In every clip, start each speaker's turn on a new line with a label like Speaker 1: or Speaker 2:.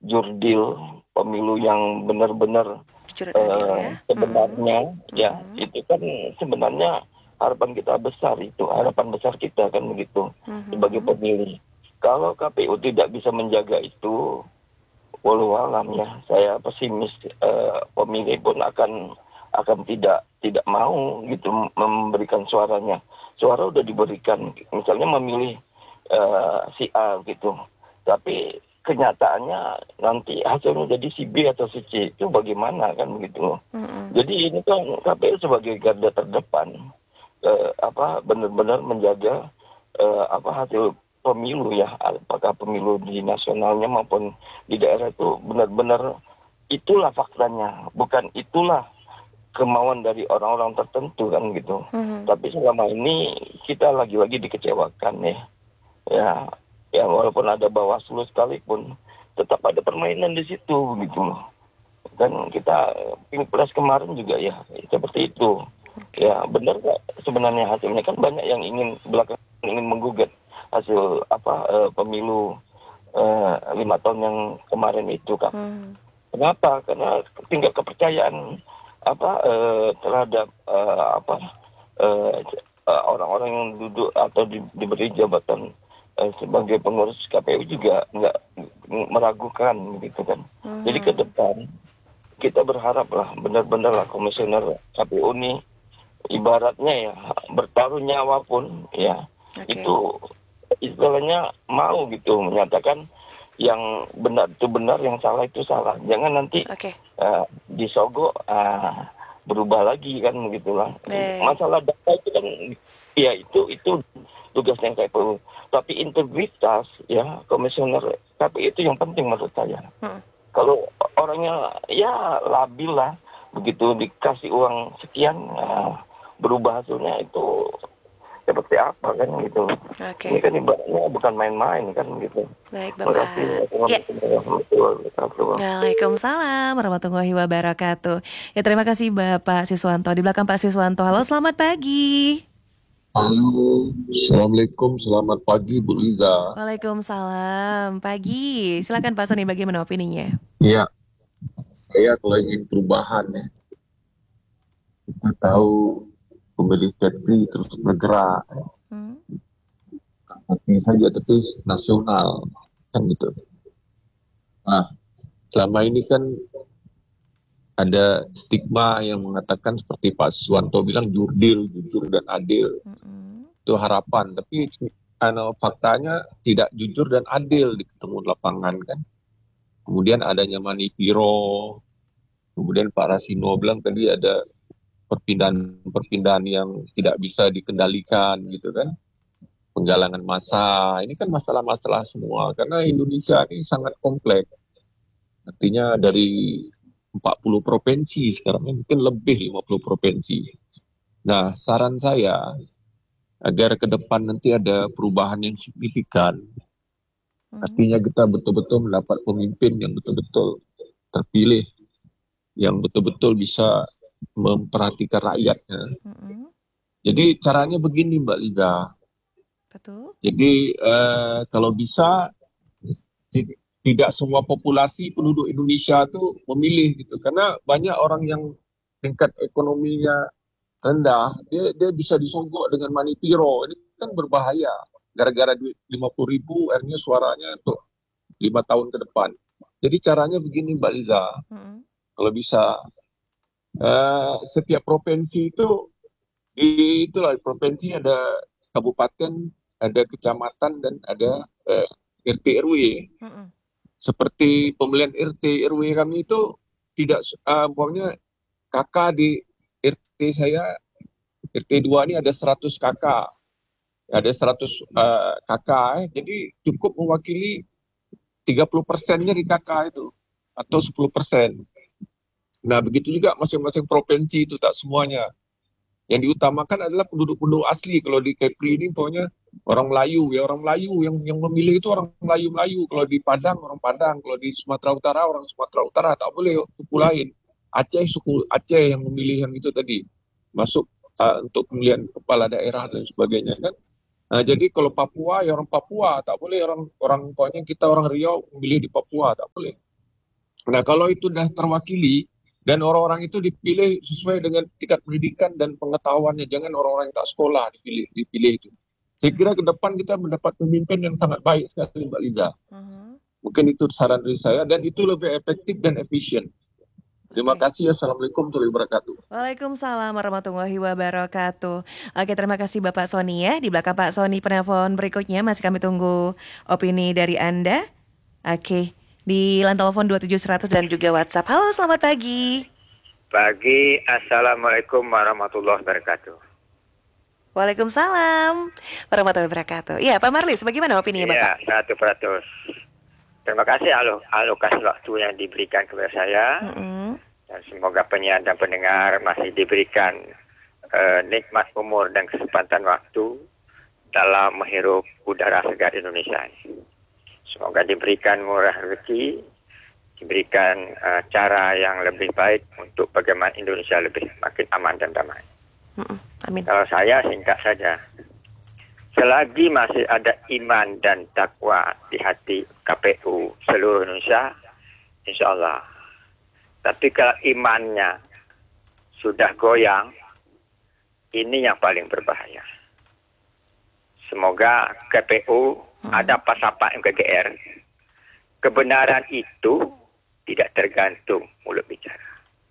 Speaker 1: jurdil pemilu yang benar-benar
Speaker 2: Jujur dan adil ya.
Speaker 1: sebenarnya ya
Speaker 2: Mm-mm.
Speaker 1: itu kan sebenarnya harapan kita besar, itu harapan besar kita kan begitu sebagai
Speaker 2: Mhm.
Speaker 1: pemilih. Kalau KPU tidak bisa menjaga itu, walau alam ya, saya pesimis, pemilih pun akan tidak mau gitu memberikan suaranya. Suara udah diberikan, misalnya memilih si A gitu, tapi kenyataannya nanti hasilnya jadi si B atau si C, itu bagaimana kan begitu.
Speaker 2: Mhm.
Speaker 1: Jadi ini kan KPU sebagai garda terdepan, benar-benar menjaga hasil pemilu ya, apakah pemilu di nasionalnya maupun di daerah itu benar-benar itulah faktanya, bukan itulah kemauan dari orang-orang tertentu kan gitu.
Speaker 2: Mhm.
Speaker 1: Tapi selama ini kita lagi-lagi dikecewakan ya. Ya, ya walaupun ada Bawaslu sekalipun, tetap ada permainan di situ gitu loh. Dan kita pilpres kemarin juga ya seperti itu.
Speaker 2: Oke.
Speaker 1: Ya benar nggak sebenarnya hasilnya, kan banyak yang ingin belakangan ingin menggugat hasil pemilu 5 tahun yang kemarin itu kan.
Speaker 2: Mhm.
Speaker 1: Kenapa? Karena tingkat kepercayaan terhadap eh, orang-orang yang duduk atau diberi jabatan sebagai pengurus KPU juga nggak meragukan gitu kan. Jadi ke
Speaker 2: Mhm.
Speaker 1: depan kita berharap lah benar-benar lah komisioner KPU ini ibaratnya ya bertaruh nyawa pun ya
Speaker 2: Oke.
Speaker 1: itu istilahnya mau gitu menyatakan yang benar itu benar, yang salah itu salah. Jangan nanti
Speaker 2: Oke.
Speaker 1: disogok berubah lagi kan begitulah.
Speaker 2: Baik.
Speaker 1: Masalah data itu kan ya itu tugasnya KPU. Tapi integritas ya komisioner KPU itu yang penting menurut saya.
Speaker 2: Mhm.
Speaker 1: Kalau orangnya ya labil lah, begitu dikasih uang sekian berubah hasilnya itu seperti apa kan gitu. Ini
Speaker 2: Oke.
Speaker 1: kan ibaratnya bukan main-main kan gitu.
Speaker 2: Baik,
Speaker 1: Terima kasih.
Speaker 2: Bapak. Ya.
Speaker 1: Assalamualaikum warahmatullahi wabarakatuh.
Speaker 2: Waalaikumsalam warahmatullahi wabarakatuh. Ya, terima kasih Bapak Siswanto. Di belakang Pak Siswanto. Halo, selamat pagi.
Speaker 3: Halo, Assalamualaikum, selamat pagi Bu Liza.
Speaker 2: Waalaikumsalam. Pagi. Silakan Pak Soni, bagaimana opininya?
Speaker 3: Ya, saya kalau ingin perubahan ya, kita tahu pemilih Kepri terus bergerak,
Speaker 2: Hmm?
Speaker 3: tapi saja tapi nasional, kan gitu. Nah, selama ini kan ada stigma yang mengatakan seperti Pak Suwanto bilang jurdil, jujur dan adil.
Speaker 2: Mm-mm.
Speaker 3: Itu harapan, tapi faktanya tidak jujur dan adil di ketemu lapangan kan. Kemudian adanya manipiro, kemudian Pak Rasino bilang tadi ada perpindahan-perpindahan yang tidak bisa dikendalikan gitu kan, penggalangan massa, ini kan masalah-masalah semua karena Indonesia ini sangat kompleks, artinya dari 40 provinsi sekarang mungkin lebih 50 provinsi. Nah, saran saya agar ke depan nanti ada perubahan yang signifikan,
Speaker 2: Mm-mm.
Speaker 3: artinya kita betul-betul mendapat pemimpin yang betul-betul terpilih, yang betul-betul bisa memperhatikan rakyatnya.
Speaker 2: Mm-mm.
Speaker 3: Jadi caranya begini Mbak Liza.
Speaker 2: Betul.
Speaker 3: Jadi kalau bisa tidak semua populasi penduduk Indonesia itu memilih gitu, karena banyak orang yang tingkat ekonominya rendah, dia bisa disogok dengan manipiro. Ini kan berbahaya. Gara-gara duit 50.000, akhirnya suaranya untuk 5 tahun ke depan. Jadi caranya begini Mbak Liza,
Speaker 2: Mm-mm.
Speaker 3: kalau bisa setiap provinsi itu itulah provinsi ada kabupaten, ada kecamatan dan ada RT RW.
Speaker 2: Mm-mm.
Speaker 3: Seperti pemilihan RT RW kami itu tidak umpamanya kakak di RT saya, RT 2 ini ada 100 kakak, ada 100 kakak, jadi cukup mewakili 30%-nya di kakak itu atau 10%. Nah, begitu juga masing-masing provinsi itu tak semuanya. Yang diutamakan adalah penduduk-penduduk asli. Kalau di Kepri ini pokoknya orang Melayu, ya orang Melayu yang memilih itu orang Melayu-Melayu. Kalau di Padang orang Padang, kalau di Sumatera Utara orang Sumatera Utara, tak boleh suku lain. Aceh suku Aceh yang memilih yang itu tadi masuk untuk pemilihan kepala daerah dan sebagainya kan. Nah, jadi kalau Papua ya orang Papua, tak boleh orang orang pokoknya kita orang Riau memilih di Papua, tak boleh. Nah, kalau itu sudah terwakili dan orang-orang itu dipilih sesuai dengan tingkat pendidikan dan pengetahuannya, jangan orang-orang yang tak sekolah dipilih itu. Saya kira ke depan kita mendapat pemimpin yang sangat baik sekali, Mbak Liza. Mungkin itu saran dari saya dan itu lebih efektif dan efisien. Terima kasih. Assalamualaikum warahmatullahi wabarakatuh.
Speaker 2: Waalaikumsalam warahmatullahi wabarakatuh. Oke, terima kasih Bapak Sony ya. Di belakang Pak Sony penelpon berikutnya masih kami tunggu opini dari Anda. Oke, di line telepon 27100 dan juga WhatsApp. Halo, selamat pagi.
Speaker 4: Pagi, Assalamualaikum warahmatullahi wabarakatuh.
Speaker 2: Waalaikumsalam warahmatullahi wabarakatuh. Iya, Pak Marlis, bagaimana opini Bapak?
Speaker 4: Ya, 100%. Terima kasih alokasi waktu yang diberikan kepada saya. Dan semoga penyiar dan pendengar masih diberikan nikmat umur dan kesempatan waktu dalam menghirup udara segar Indonesia ini. Semoga diberikan murah rezeki, diberikan cara yang lebih baik untuk bagaimana Indonesia lebih makin aman dan damai.
Speaker 2: Amin.
Speaker 4: Kalau saya singkat saja, selagi masih ada iman dan takwa di hati KPU seluruh Indonesia, insya Allah. Tapi kalau imannya sudah goyang, ini yang paling berbahaya. Semoga KPU ada pasapa MKGR. Kebenaran itu tidak tergantung mulut bicara,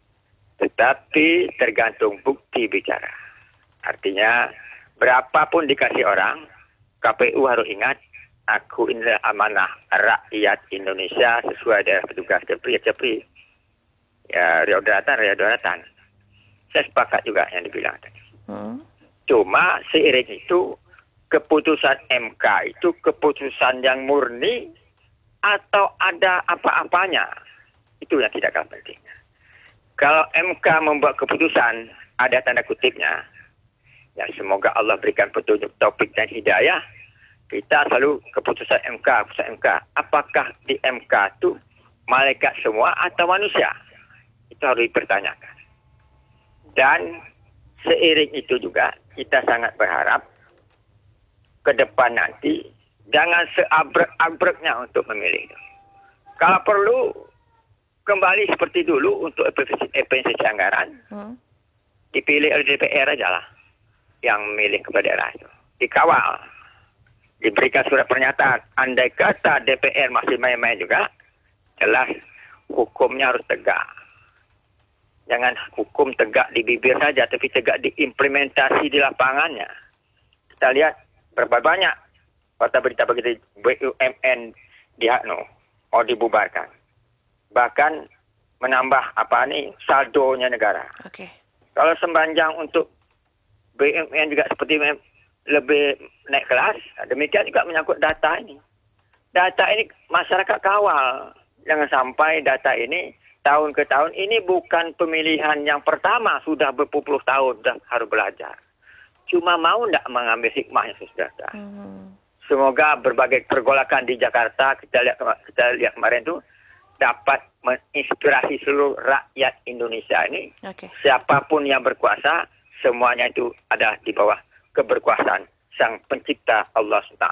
Speaker 4: tetapi tergantung bukti bicara. Artinya, berapapun dikasih orang, KPU harus ingat, aku inilah amanah rakyat Indonesia sesuai dengan petugas Kepri. Ya, Rio Daratan. Saya sepakat juga yang dibilang tadi. Cuma seiring itu, keputusan MK itu keputusan yang murni atau ada apa-apanya. Itu yang tidak kalah penting. Kalau MK membuat keputusan, ada tanda kutipnya, ya semoga Allah berikan petunjuk taufik dan hidayah. Kita selalu keputusan MK. Apakah di MK itu malaikat semua atau manusia? Itu harus dipertanyakan. Dan seiring itu juga kita sangat berharap ke depan nanti jangan seabrek-abreknya untuk memilih. Kalau perlu kembali seperti dulu untuk efisiensi anggaran, dipilih oleh DPR aja lah yang memilih kepada daerah itu. Dikawal. Diberikan surat pernyataan. Andai kata DPR masih main-main juga, jelas hukumnya harus tegak. Jangan hukum tegak di bibir saja, tapi tegak diimplementasi di lapangannya. Kita lihat berapa banyak berita begitu BUMN mau dibubarkan. Bahkan menambah saldonya negara. Kalau sembanjang untuk BUMN juga seperti lebih naik kelas, demikian juga menyangkut data ini. Data ini masyarakat kawal. Jangan sampai data ini tahun ke tahun, ini bukan pemilihan yang pertama, sudah berpuluh tahun sudah harus belajar. Cuma mau tidak mengambil hikmahnya sudah. Semoga berbagai pergolakan di Jakarta, kita lihat kemarin itu, dapat menginspirasi seluruh rakyat Indonesia ini. Siapapun yang berkuasa, semuanya itu adalah di bawah keberkuasaan Sang Pencipta Allah SWT.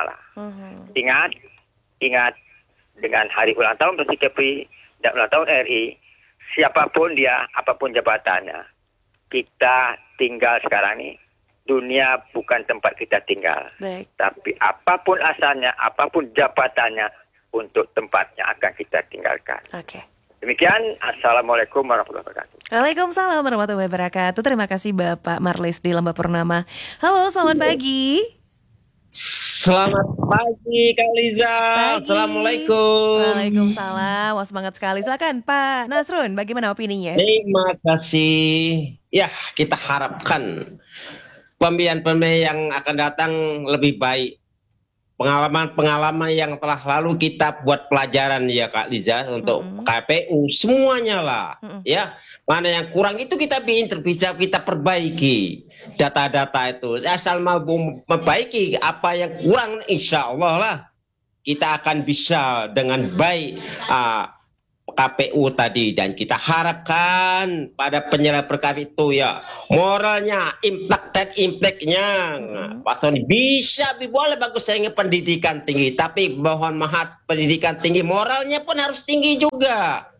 Speaker 4: Ingat dengan hari ulang tahun Kepri dan ulang tahun RI, siapapun dia, apapun jabatannya, kita tinggal sekarang ini, dunia bukan tempat kita tinggal. Tapi apapun asalnya, apapun jabatannya, untuk tempatnya akan kita tinggalkan. Demikian, Assalamualaikum warahmatullahi wabarakatuh.
Speaker 2: Waalaikumsalam warahmatullahi wabarakatuh. Terima kasih Bapak Marlis di Lembah Purnama. Halo, selamat pagi.
Speaker 5: Selamat pagi Kak Liza. Assalamualaikum.
Speaker 2: Waalaikumsalam. Wah, semangat sekali. Silakan Pak Nasrun, bagaimana opininya?
Speaker 5: Terima kasih. Ya, kita harapkan pemilihan-pemilihan yang akan datang lebih baik. Pengalaman-pengalaman yang telah lalu kita buat pelajaran ya Kak Liza untuk KPU semuanya lah. Ya, mana yang kurang itu kita bisa kita perbaiki data-data itu. Asal mau memperbaiki apa yang kurang, insya Allah lah kita akan bisa dengan baik KPU tadi, dan kita harapkan pada penyelenggara perkara itu ya moralnya, impact dan impactnya Pak Sony bisa boleh bagus saya pendidikan tinggi, tapi mohon maaf pendidikan tinggi moralnya pun harus tinggi juga.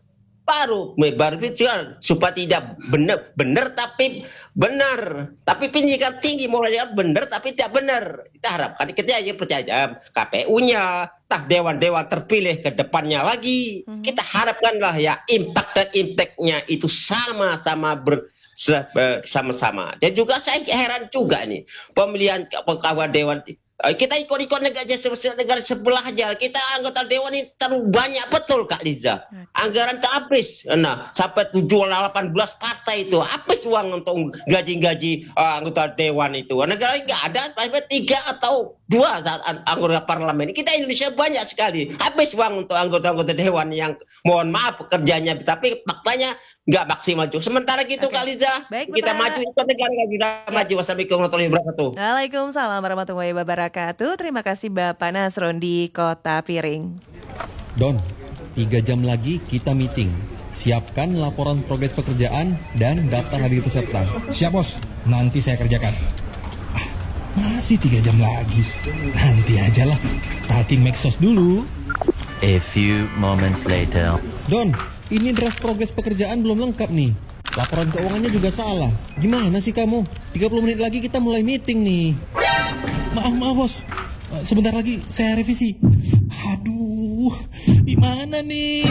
Speaker 5: baru bicara supaya tidak benar tapi benar. Tapi penyidikan tinggi mulai benar tapi tidak benar. Kita harapkan kita aja percaya KPU-nya, dewan-dewan terpilih ke depannya lagi. Kita harapkanlah ya impact dan impact-nya itu sama-sama sama-sama. Dan juga saya heran juga nih pemilihan kawan dewan. Kita ikut-ikut negara sebelah aja. Kita anggota dewan ini terlalu banyak betul Kak Liza. Anggaran tak habis. Nah, sampai 18 partai itu habis uang untuk gaji-gaji anggota dewan itu. Negara ini nggak ada, sampai 3 atau 2 anggota parlemen. Kita Indonesia banyak sekali. Habis uang untuk anggota-anggota dewan yang mohon maaf kerjanya, tapi faktanya nggak maksimal juga. Sementara gitu Kak Liza, kita maju ikut negara kita maju. Wassalamualaikum warahmatullahi wabarakatuh.
Speaker 2: Waalaikumsalam warahmatullahi wabarakatuh. Terima kasih Bapak Nasron di Kota Piring.
Speaker 6: Don, 3 jam lagi kita meeting. Siapkan laporan progres pekerjaan dan daftar hadir peserta.
Speaker 7: Siap bos, nanti saya kerjakan. Masih 3 jam lagi. Nanti aja lah. Starting Maxos dulu.
Speaker 8: A few moments later.
Speaker 6: Don, ini draft progres pekerjaan belum lengkap nih. Laporan keuangannya juga salah. Gimana sih kamu? 30 menit lagi kita mulai meeting nih. Maaf bos. Sebentar lagi saya revisi. Aduh, gimana nih?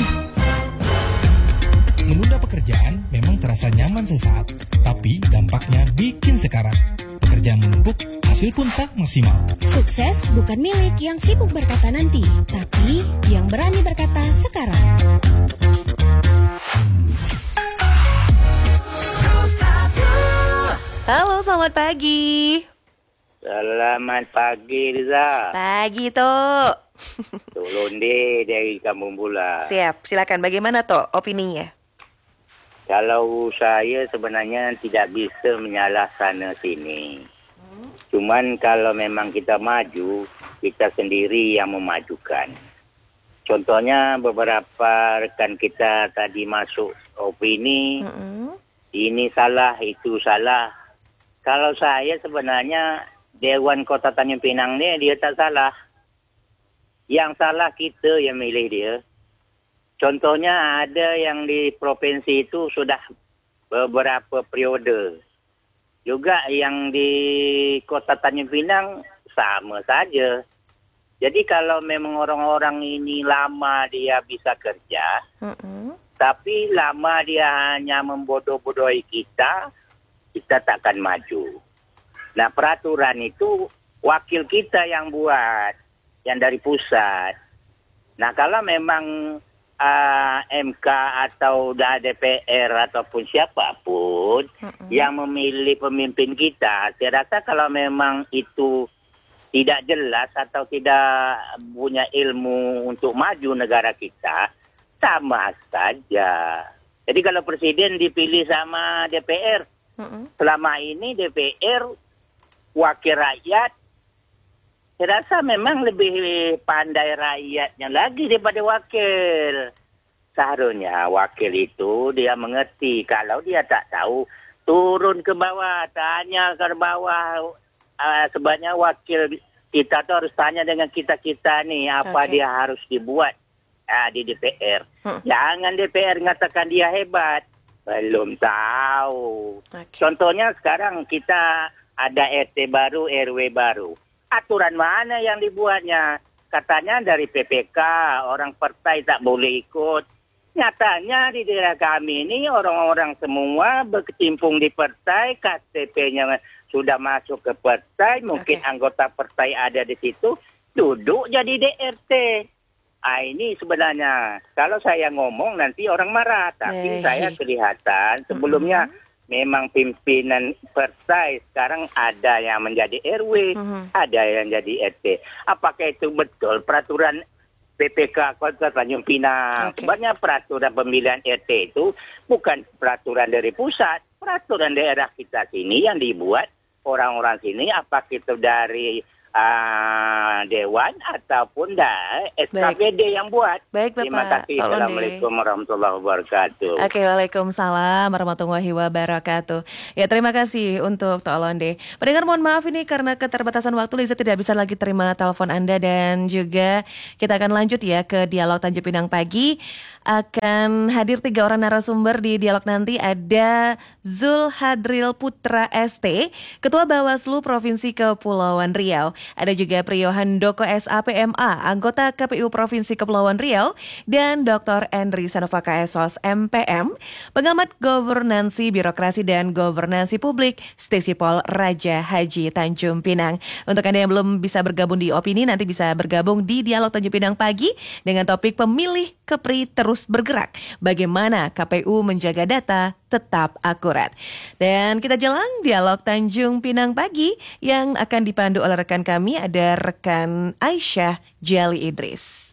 Speaker 7: Menunda pekerjaan memang terasa nyaman sesaat, tapi dampaknya bikin sekarat. Pekerjaan menumpuk, hasil pun tak maksimal.
Speaker 9: Sukses bukan milik yang sibuk berkata nanti, tapi yang berani berkata sekarang.
Speaker 2: Halo, selamat pagi.
Speaker 4: Selamat pagi, Riza.
Speaker 2: Pagi, Tok.
Speaker 4: Londe dari Kampung Bula.
Speaker 2: Siap, silakan. Bagaimana, Tok, opininya?
Speaker 4: Kalau saya sebenarnya tidak bisa menyalah sana sini. Cuman kalau memang kita maju, kita sendiri yang memajukan. Contohnya beberapa rekan kita tadi masuk opini, ini salah, itu salah. Kalau saya sebenarnya Dewan Kota Tanjung Pinang ni dia tak salah. Yang salah kita yang milih dia. Contohnya ada yang di provinsi itu sudah beberapa periode. Juga yang di Kota Tanjung Pinang sama saja. Jadi kalau memang orang-orang ini lama dia bisa kerja, tapi lama dia hanya membodoh-bodohi kita takkan maju. Nah, peraturan itu wakil kita yang buat, yang dari pusat. Nah, kalau memang MK atau DPR ataupun siapapun yang memilih pemimpin kita, saya rasa kalau memang itu tidak jelas atau tidak punya ilmu untuk maju negara kita, sama saja. Jadi kalau presiden dipilih sama DPR, selama ini DPR wakil rakyat, saya rasa memang lebih pandai rakyatnya lagi daripada wakil. Seharusnya wakil itu dia mengerti. Kalau dia tak tahu, turun ke bawah, tanya ke bawah. Sebenarnya wakil kita tuh harus tanya dengan kita-kita nih, apa dia harus dibuat di DPR. Jangan DPR mengatakan dia hebat. Belum tahu. Contohnya sekarang kita ada RT baru, RW baru. Aturan mana yang dibuatnya? Katanya dari PPK, orang partai tak boleh ikut. Nyatanya di daerah kami ini orang-orang semua berkecimpung di partai, KTP-nya sudah masuk ke partai, mungkin anggota partai ada di situ, duduk jadi DRT. Ini sebenarnya, kalau saya ngomong nanti orang marah, tapi saya kelihatan sebelumnya memang pimpinan partai, sekarang ada yang menjadi RW, ada yang jadi RT. Apakah itu betul peraturan PPK Kota Tanjung Pinang? Sebenarnya peraturan pemilihan RT itu bukan peraturan dari pusat, peraturan daerah kita sini yang dibuat orang-orang sini, apakah itu dari Dewan ataupun SKPD yang buat.
Speaker 2: Baik, Bapak.
Speaker 4: Terima kasih. Assalamualaikum warahmatullahi wabarakatuh.
Speaker 2: Oke, waalaikumsalam warahmatullahi wabarakatuh. Ya, terima kasih untuk Tok Londe. Pendengar, mohon maaf ini karena keterbatasan waktu, Liza tidak bisa lagi terima telepon Anda, dan juga kita akan lanjut ya ke dialog Tanjung Pinang pagi. akan hadir 3 orang narasumber di dialog nanti. Ada Zul Hadril Putra ST, Ketua Bawaslu Provinsi Kepulauan Riau. Ada juga Priyo Handoko SAPMA, anggota KPU Provinsi Kepulauan Riau. Dan Dr. Endri Sanovaka SOS MPM, pengamat governansi, birokrasi, dan governansi publik Stasipol Raja Haji Tanjung Pinang. Untuk Anda yang belum bisa bergabung di Opini, nanti bisa bergabung di Dialog Tanjung Pinang pagi dengan topik pemilih Kepri terus bergerak. Bagaimana KPU menjaga data tetap akurat. Dan kita jelang Dialog Tanjung Pinang pagi yang akan dipandu oleh rekan kami, ada rekan Aisyah Jali Idris.